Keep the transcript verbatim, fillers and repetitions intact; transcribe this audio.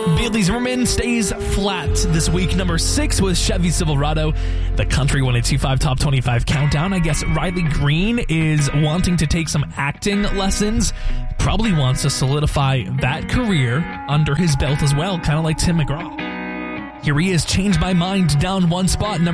Bailey Zimmerman stays flat this week. Number six was Chevy Silverado. The Country one eighty-five Top twenty-five Countdown. I guess Riley Green is wanting to take some acting lessons. Probably wants to solidify that career under his belt as well, kind of like Tim McGraw. Here he is, Change My Mind, down one spot. Number